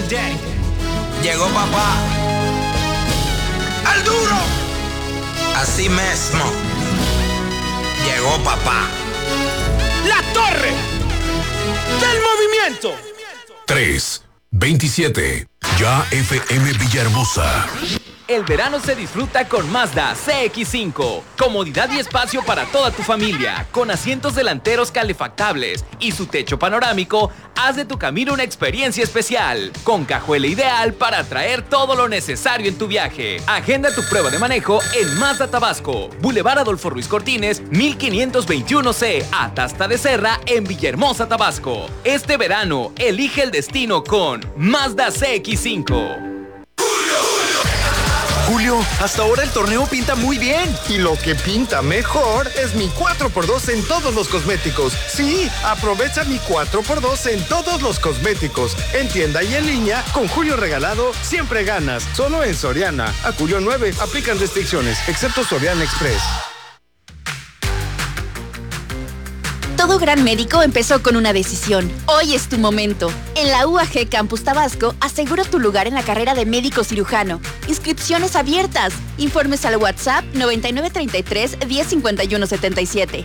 day. Llegó papá. ¡Al duro! Así mismo. Llegó papá. La torre del movimiento. 327. Ya FM Villahermosa. El verano se disfruta con Mazda CX-5. Comodidad y espacio para toda tu familia. Con asientos delanteros calefactables y su techo panorámico, haz de tu camino una experiencia especial. Con cajuela ideal para traer todo lo necesario en tu viaje. Agenda tu prueba de manejo en Mazda Tabasco. Boulevard Adolfo Ruiz Cortines, 1521C, Atasta de Serra, en Villahermosa, Tabasco. Este verano, elige el destino con Mazda CX-5. Julio, hasta ahora el torneo pinta muy bien. Y lo que pinta mejor es mi 4x2 en todos los cosméticos. Sí, aprovecha mi 4x2 en todos los cosméticos. En tienda y en línea, con Julio regalado, siempre ganas. Solo en Soriana. A Julio 9, aplican restricciones, excepto Soriana Express. Todo gran médico empezó con una decisión. Hoy es tu momento. En la UAG Campus Tabasco, asegura tu lugar en la carrera de médico cirujano. Inscripciones abiertas. Informes al WhatsApp 9933 105177.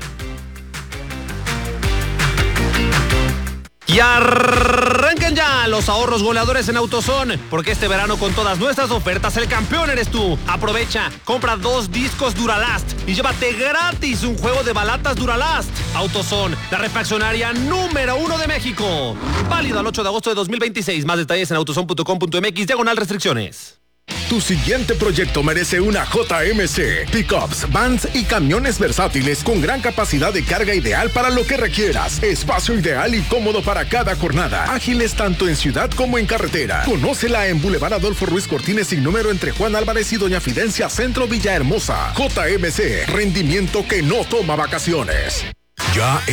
Y arrancan ya los ahorros goleadores en AutoZone, porque este verano con todas nuestras ofertas el campeón eres tú. Aprovecha, compra 2 discos Duralast y llévate gratis un juego de balatas Duralast. AutoZone, la refaccionaria número 1 de México. Válido al 8 de agosto de 2026. Más detalles en autozone.com.mx/restricciones. Tu siguiente proyecto merece una JMC. Pickups, vans y camiones versátiles con gran capacidad de carga ideal para lo que requieras. Espacio ideal y cómodo para cada jornada. Ágiles tanto en ciudad como en carretera. Conócela en Boulevard Adolfo Ruiz Cortines sin número entre Juan Álvarez y Doña Fidencia, Centro Villahermosa. JMC, rendimiento que no toma vacaciones. Ya